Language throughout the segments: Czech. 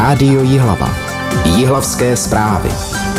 Rádio Jihlava. Jihlavské zprávy.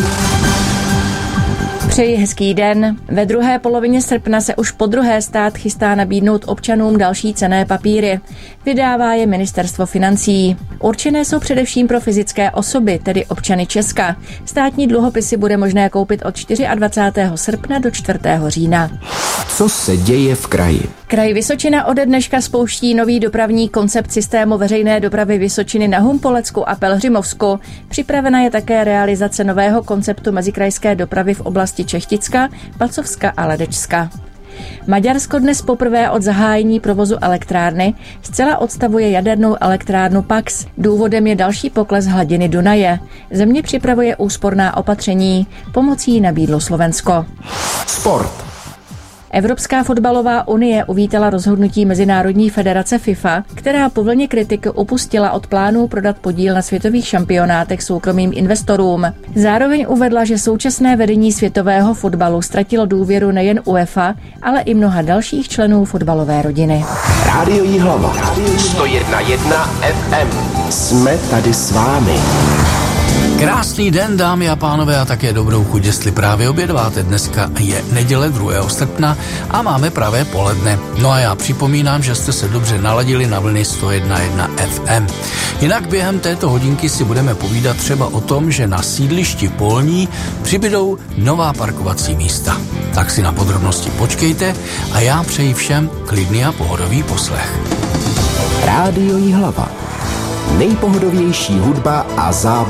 Přeji hezký den. Ve druhé polovině srpna se už podruhé stát chystá nabídnout občanům další cenné papíry. Vydává je Ministerstvo financí. Určené jsou především pro fyzické osoby, tedy občany Česka. Státní dluhopisy bude možné koupit od 24. srpna do 4. října. Co se děje v kraji? Kraj Vysočina ode dneška spouští nový dopravní koncept systému veřejné dopravy Vysočiny na Humpolecku a Pelhřimovsku. Připravena je také realizace nového konceptu mezikrajské dopravy v oblasti Čechticka, Pacovska a Ledečska. Maďarsko dnes poprvé od zahájení provozu elektrárny zcela odstavuje jadernou elektrárnu Pax. Důvodem je další pokles hladiny Dunaje. Země připravuje úsporná opatření. Pomocí jí nabídlo Slovensko. Sport. Evropská fotbalová unie uvítala rozhodnutí Mezinárodní federace FIFA, která po vlně kritiky upustila od plánů prodat podíl na světových šampionátech soukromým investorům. Zároveň uvedla, že současné vedení světového fotbalu ztratilo důvěru nejen UEFA, ale i mnoha dalších členů fotbalové rodiny. Rádio Jihlava. 101,1 FM. Jsme tady s vámi. Krásný den, dámy a pánové, a také dobrou chuť, jestli právě obědváte. Dneska je neděle 2. srpna a máme pravé poledne. No a já připomínám, že jste se dobře naladili na vlny 101,1 FM. Jinak během této hodinky si budeme povídat třeba o tom, že na sídlišti Polní přibydou nová parkovací místa. Tak si na podrobnosti počkejte a já přeji všem klidný a pohodový poslech. Rádio Jihlava. Nejpohodovější hudba a zábava.